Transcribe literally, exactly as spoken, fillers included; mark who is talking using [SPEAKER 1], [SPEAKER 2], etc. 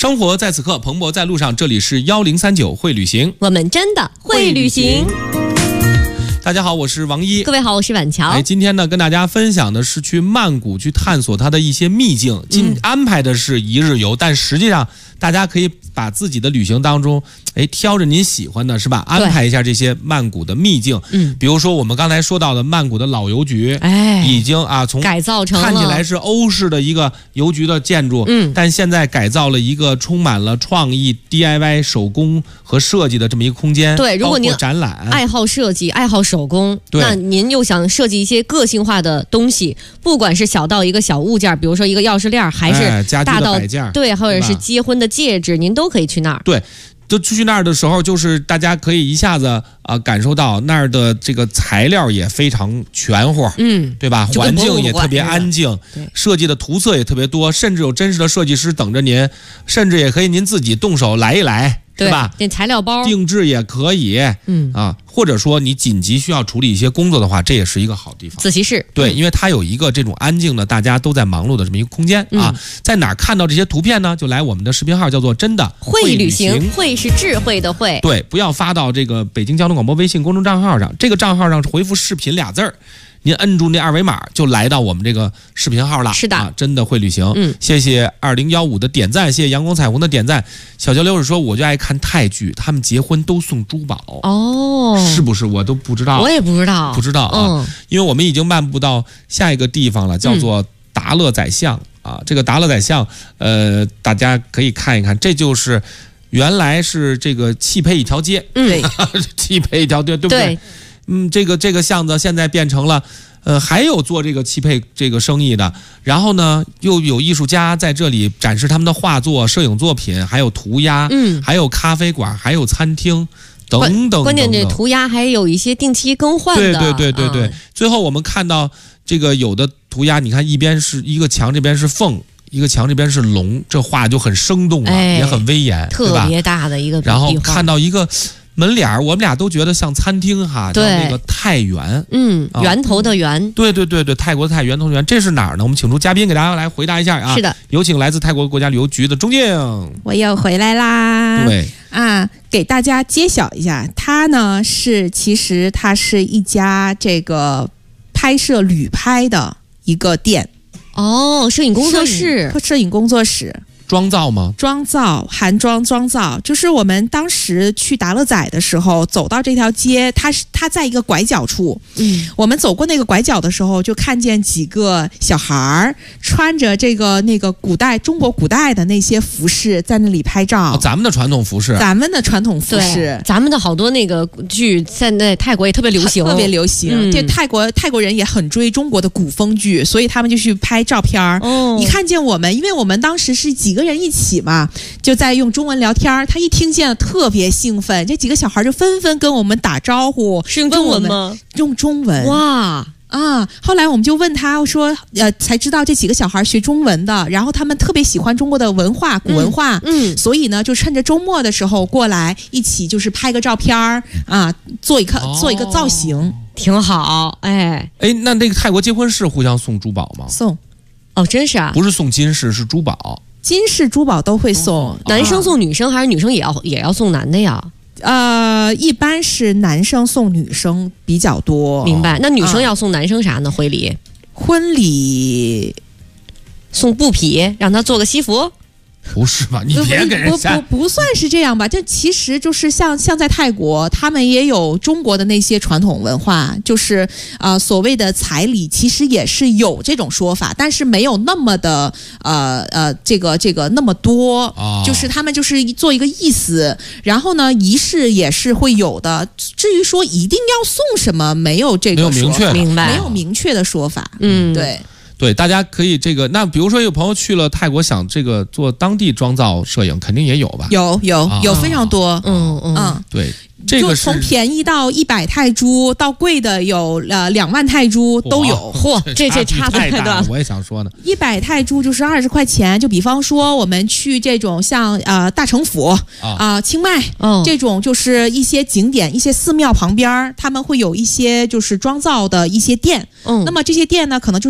[SPEAKER 1] 生活在此刻，蓬勃在路上。这里是幺零三九会旅行，
[SPEAKER 2] 我们真的会旅行。
[SPEAKER 1] 大家好，我是王一。
[SPEAKER 2] 各位好，我是婉乔。
[SPEAKER 1] 哎，今天呢，跟大家分享的是去曼谷去探索它的一些秘境。今、嗯、安排的是一日游，但实际上大家可以把自己的旅行当中，哎，挑着您喜欢的，是吧？安排一下这些曼谷的秘境。嗯，比如说我们刚才说到的曼谷的老邮局，哎，已经啊从
[SPEAKER 2] 改造成
[SPEAKER 1] 看起来是欧式的一个邮局的建筑，嗯，但现在改造了一个充满了创意 D I Y 手工和设计的这么一个空间。
[SPEAKER 2] 对，如果您
[SPEAKER 1] 展览
[SPEAKER 2] 爱好设计、爱好手工，那您又想设计一些个性化的东西，不管是小到一个小物件，比如说一个钥匙链，还是大到、哎、对，或者是结婚的戒指，您都可以去那儿。
[SPEAKER 1] 对。就去那儿的时候，就是大家可以一下子啊、呃、感受到那儿的这个材料也非常全乎，嗯，对吧？环境也特别安静，设计的图色也特别多，甚至有真实的设计师等着您，甚至也可以您自己动手来一来。对吧？
[SPEAKER 2] 这材料包
[SPEAKER 1] 定制也可以，嗯啊，或者说你紧急需要处理一些工作的话，这也是一个好地方。
[SPEAKER 2] 自习室，
[SPEAKER 1] 对，因为它有一个这种安静的，大家都在忙碌的这么一个空间、嗯、啊。在哪儿看到这些图片呢？就来我们的视频号，叫做“真的
[SPEAKER 2] 会旅行”，会是智慧的会。
[SPEAKER 1] 对，不要发到这个北京交通广播微信公众账号上，这个账号上回复“视频”俩字儿。您摁住那二维码就来到我们这个视频号了，
[SPEAKER 2] 是的，
[SPEAKER 1] 啊、真的会旅行。嗯，谢谢二零一五的点赞，谢谢阳光彩虹的点赞。小焦溜是说，我就爱看泰剧，他们结婚都送珠宝哦，是不是？我都不知道，
[SPEAKER 2] 我也不知道，
[SPEAKER 1] 不知道啊、嗯，因为我们已经漫步到下一个地方了，叫做达勒宰相、嗯、啊。这个达勒宰相，呃，大家可以看一看，这就是。原来是这个汽配一条街，
[SPEAKER 2] 对，
[SPEAKER 1] 汽配一条街，对不对？对，嗯，这个这个巷子现在变成了，呃，还有做这个汽配这个生意的，然后呢，又有艺术家在这里展示他们的画作、摄影作品，还有涂鸦，嗯，还有咖啡馆，还有餐厅。等等等等，
[SPEAKER 2] 关键这涂鸦还有一些定期更换的。
[SPEAKER 1] 对对对对对、嗯。最后我们看到这个有的涂鸦，你看一边是一个墙，这边是凤。一个墙这边是龙，这画就很生动了、哎，也很威严，
[SPEAKER 2] 特别大的一个。
[SPEAKER 1] 然后看到一个门脸，我们俩都觉得像餐厅哈，叫那个太原，
[SPEAKER 2] 嗯，啊、源头的源，
[SPEAKER 1] 对对对对，泰国的泰源头的源，这是哪儿呢？我们请出嘉宾给大家来回答一下啊。
[SPEAKER 2] 是的，
[SPEAKER 1] 有请来自泰国国家旅游局的钟静，
[SPEAKER 3] 我又回来啦。
[SPEAKER 1] 对
[SPEAKER 3] 啊，给大家揭晓一下，它呢是其实它是一家这个拍摄旅拍的一个店。
[SPEAKER 2] 哦，摄影工作室，
[SPEAKER 3] 摄影工作室，
[SPEAKER 1] 妆造吗？
[SPEAKER 3] 妆造，韩妆妆造，就是我们当时去达勒宰的时候，走到这条街，它是它在一个拐角处，嗯，我们走过那个拐角的时候，就看见几个小孩儿穿着这个那个古代中国古代的那些服饰，在那里拍照。
[SPEAKER 1] 哦、咱们的传统服饰，
[SPEAKER 3] 咱们的传统服饰，
[SPEAKER 2] 咱们的好多那个剧，在那泰国也特别流行，
[SPEAKER 3] 特别流行。嗯、这泰国泰国人也很追中国的古风剧，所以他们就去拍照片儿。哦，一看见我们，因为我们当时是几个人一起嘛，就在用中文聊天，他一听见特别兴奋，这几个小孩就纷纷跟我们打招呼。
[SPEAKER 2] 是用中文吗？
[SPEAKER 3] 用中文。
[SPEAKER 2] 哇
[SPEAKER 3] 啊！后来我们就问他说，呃，才知道这几个小孩学中文的，然后他们特别喜欢中国的文化、古文化，嗯，嗯所以呢，就趁着周末的时候过来一起，就是拍个照片啊，做一个、哦、做一个造型，
[SPEAKER 2] 挺好。哎
[SPEAKER 1] 哎，那那个泰国结婚是互相送珠宝吗？
[SPEAKER 3] 送。
[SPEAKER 2] 哦，真是啊，
[SPEAKER 1] 不是送金饰，是珠宝。
[SPEAKER 3] 金饰、珠宝都会送，
[SPEAKER 2] 男生送女生还是女生也要也要送男的呀？
[SPEAKER 3] 呃，一般是男生送女生比较多。
[SPEAKER 2] 明白。那女生要送男生啥呢？婚礼？
[SPEAKER 3] 婚礼
[SPEAKER 2] 送布匹，让他做个西服。
[SPEAKER 1] 不是吧？你别给人
[SPEAKER 3] 瞎。不不不算是这样吧？这其实就是像像在泰国，他们也有中国的那些传统文化，就是啊、呃、所谓的彩礼，其实也是有这种说法，但是没有那么的呃呃这个这个那么多、哦，就是他们就是做一个意思，然后呢仪式也是会有的。至于说一定要送什么，没有这个
[SPEAKER 1] 没有明确，
[SPEAKER 2] 明白，
[SPEAKER 3] 没有明确的说法。
[SPEAKER 2] 嗯，
[SPEAKER 3] 对。
[SPEAKER 1] 对，大家可以这个，那比如说有朋友去了泰国，想这个做当地妆造摄影，肯定也有吧？
[SPEAKER 3] 有有、啊、有非常多，
[SPEAKER 2] 嗯嗯嗯，
[SPEAKER 1] 对。这个
[SPEAKER 3] 就从便宜到一百泰铢，到贵的有呃两万泰铢都有。
[SPEAKER 2] 嚯，这这差
[SPEAKER 1] 太大了！我也想说呢，
[SPEAKER 3] 一百泰铢就是二十块钱。就比方说我们去这种像呃大城府啊、呃、清迈、哦、这种，就是一些景点、一些寺庙旁边，他们会有一些就是妆造的一些店。嗯，那么这些店呢，可能就是